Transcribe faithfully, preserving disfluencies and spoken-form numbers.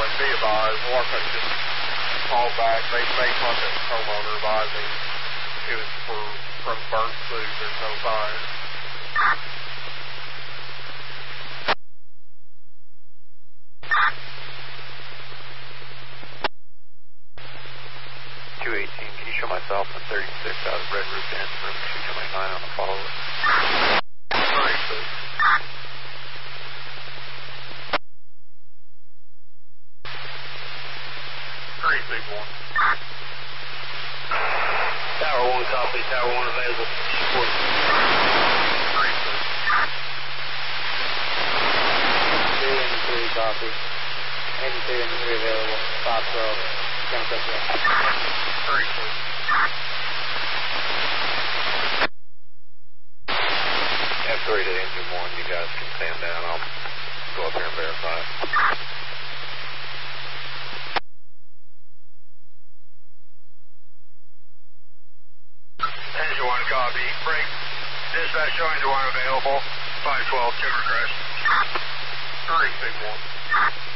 be advised, Warpath just called back. They made contact with the homeowner advising it was for, from burnt food. There's no fire. two eighteen, can you show myself and thirty-six out of Red Roof Inn, room two twenty-nine on the follow-up? thirty-six. three six one. Tower one copy, Tower one available. Support. three six. two and three copy. eighty-two and three available. five twelve. three six. F three to engine one, you guys can stand down. I'll go up here and verify. Engine one copy. Break. Dispatch showing engine one available. five twelve, timber crash. three six one.